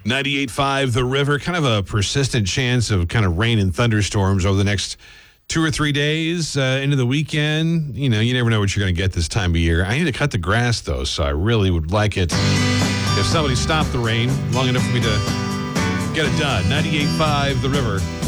98.5 The River, kind of a persistent chance of kind of rain and thunderstorms over the next 2 or 3 days into the weekend. You know, you never know what you're going to get this time of year. I need to cut the grass, though, so I really would like it if somebody stopped the rain long enough for me to get it done. 98.5 The River.